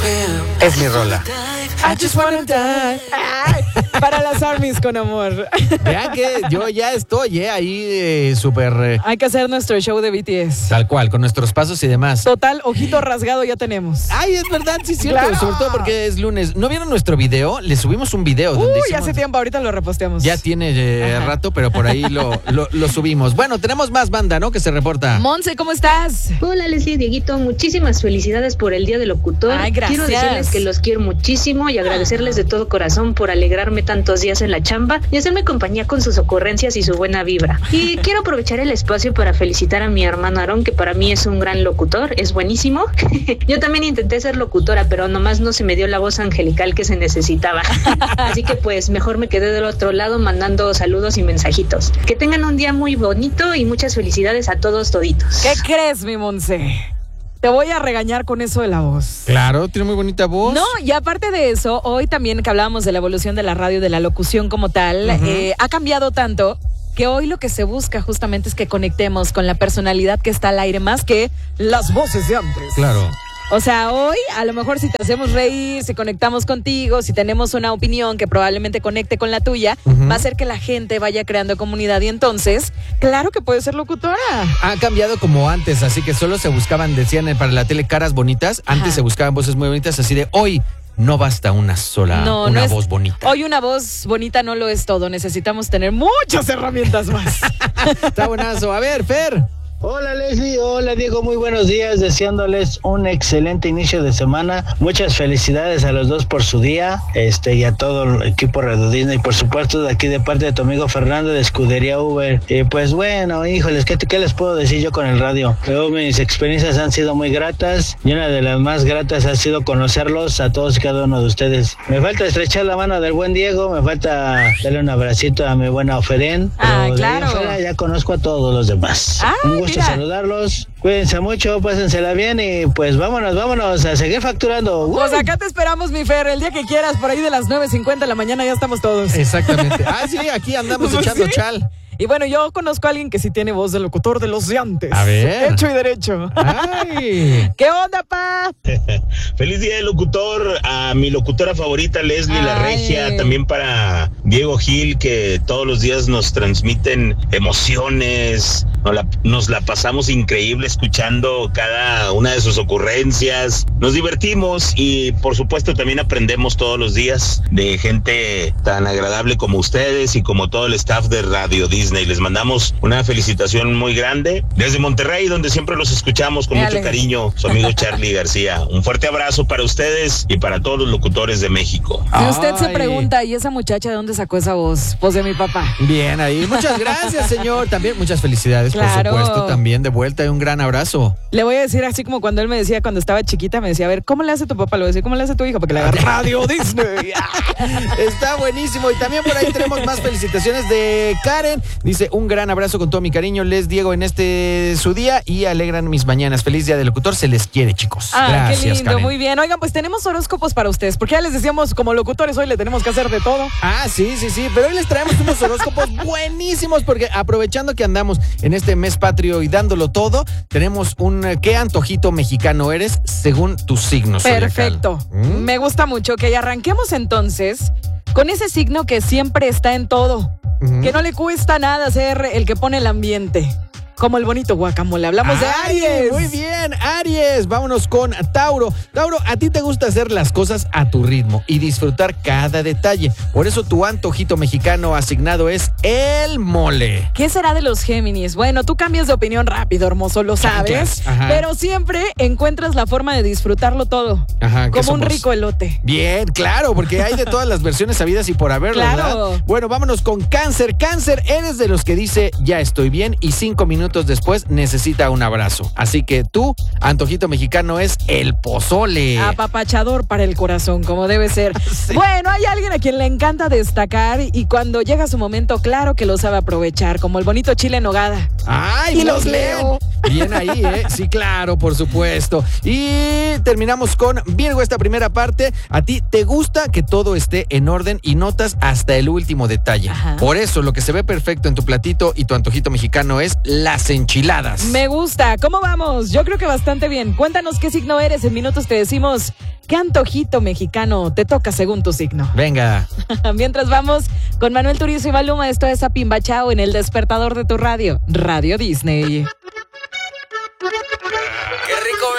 Es mi rola. I just wanna die. Ay, para las armies con amor. Vean que yo ya estoy ahí súper... Hay que hacer nuestro show de BTS. Tal cual, con nuestros pasos y demás. Total, ojito rasgado ya tenemos. Ay, es verdad, sí es cierto. Claro. Sobre todo porque es lunes. ¿No vieron nuestro video? Le subimos un video. Donde Uy, hace tiempo, ahorita lo reposteamos. Ya tiene rato, pero por ahí lo subimos. Bueno, tenemos más banda, ¿no? Que se reporta. Monse, ¿cómo estás? Hola Leslie, Dieguito, muchísimas felicidades por el Día del Locutor. Ay, gracias. Quiero decirles que los quiero muchísimo y agradecerles de todo corazón por alegrarme tantos días en la chamba y hacerme compañía con sus ocurrencias y su buena vibra. Y quiero aprovechar el espacio para felicitar a mi hermano Aarón, que para mí es un gran locutor, es buenísimo. Yo también intenté ser locutora, pero nomás no se me dio la voz angelical que se necesitaba. Así que pues mejor me quedé del otro lado mandando saludos y mensajitos. Que tengan un día muy bonito y muchas felicidades a todos toditos. ¿Qué crees, mi Monse? Te voy a regañar con eso de la voz. Claro, tiene muy bonita voz. No, y aparte de eso, hoy también que hablábamos de la evolución de la radio, de la locución como tal, ha cambiado tanto que hoy lo que se busca justamente es que conectemos con la personalidad que está al aire más que las voces de antes. Claro. O sea, hoy a lo mejor si te hacemos reír, si conectamos contigo, si tenemos una opinión que probablemente conecte con la tuya, va a hacer que la gente vaya creando comunidad y entonces, claro que puede ser locutora. Ha cambiado como antes, así que solo se buscaban, decían para la tele, caras bonitas. Antes se buscaban voces muy bonitas, así de hoy no basta una sola, voz bonita. Hoy una voz bonita no lo es todo, necesitamos tener muchas herramientas más. Está buenazo. A ver, Fer. Hola Leslie, hola Diego, muy buenos días, deseándoles un excelente inicio de semana. Muchas felicidades a los dos por su día, y a todo el equipo Radio Disney, por supuesto de aquí de parte de tu amigo Fernando de Escudería Uber. Pues bueno, híjoles, ¿qué les puedo decir yo con el radio? Mis experiencias han sido muy gratas y una de las más gratas ha sido conocerlos a todos y cada uno de ustedes. Me falta estrechar la mano del buen Diego, me falta darle un abracito a mi buena Oferén, pero claro. de ahí afuera ya conozco a todos los demás. Un gusto saludarlos, cuídense mucho, pásensela bien y pues vámonos a seguir facturando. Pues acá te esperamos, mi Fer, el día que quieras, por ahí de las 9:50 de la mañana ya estamos todos. Exactamente. Sí, aquí andamos echando chal. Y bueno, yo conozco a alguien que sí tiene voz de locutor de los de antes. A ver. Hecho y derecho. Ay. ¿Qué onda, pa? Feliz día del locutor, a mi locutora favorita, Leslie La Regia, también para Diego Gil, que todos los días nos transmiten emociones, nos la pasamos increíble escuchando cada una de sus ocurrencias, nos divertimos y por supuesto también aprendemos todos los días de gente tan agradable como ustedes y como todo el staff de Radio Disney. Les mandamos una felicitación muy grande desde Monterrey, donde siempre los escuchamos con mucho cariño, su amigo Charlie García. Un fuerte abrazo para ustedes y para todos los locutores de México. Si usted se pregunta, ¿y esa muchacha de dónde sacó esa voz? Pues de mi papá. Bien ahí, muchas gracias, señor. También muchas felicidades, claro. Por supuesto, también de vuelta y un gran abrazo. Le voy a decir así como cuando él me decía cuando estaba chiquita, me decía, a ver, ¿cómo le hace tu papá? Le voy a decir, ¿cómo le hace tu hijo? Porque le haga Radio Disney. Está buenísimo. Y también por ahí tenemos más felicitaciones de Karen. Dice, un gran abrazo con todo mi cariño, Les Diego, en su día y alegran mis mañanas. Feliz día del locutor, se les quiere, chicos. Gracias, qué lindo, Karen. muy bien. Oigan, pues tenemos horóscopos para ustedes, porque ya les decíamos, como locutores hoy le tenemos que hacer de todo. Sí, pero hoy les traemos unos horóscopos buenísimos, porque aprovechando que andamos en este mes patrio y dándolo todo, tenemos ¿qué antojito mexicano eres según tu signo zodiacal? Perfecto, me gusta mucho. Que arranquemos entonces con ese signo que siempre está en todo. Que no le cuesta nada ser el que pone el ambiente. Como el bonito guacamole. Hablamos de Aries. Muy bien, Aries. Vámonos con Tauro. Tauro, a ti te gusta hacer las cosas a tu ritmo y disfrutar cada detalle. Por eso tu antojito mexicano asignado es el mole. ¿Qué será de los Géminis? Bueno, tú cambias de opinión rápido, hermoso, lo sabes. Pero siempre encuentras la forma de disfrutarlo todo. Como un rico elote. Bien, claro, porque hay de todas las versiones habidas y por haber, claro. ¿verdad? Bueno, vámonos con Cáncer. Cáncer, eres de los que dice, ya estoy bien, y 5 minutos después necesita un abrazo. Así que tu antojito mexicano es el pozole. Apapachador para el corazón, como debe ser. Sí. Bueno, hay alguien a quien le encanta destacar y cuando llega su momento, claro que lo sabe aprovechar, como el bonito chile en nogada. ¡Ay, los leo! Bien ahí, ¿eh? Sí, claro, por supuesto. Y terminamos con Virgo, esta primera parte. A ti te gusta que todo esté en orden y notas hasta el último detalle. Por eso lo que se ve perfecto en tu platito y tu antojito mexicano es la las enchiladas. Me gusta. ¿Cómo vamos? Yo creo que bastante bien. Cuéntanos qué signo eres. En minutos te decimos qué antojito mexicano te toca según tu signo. Venga. Mientras vamos con Manuel Turizo y Maluma, esto es Apimbachao en el despertador de tu radio, Radio Disney.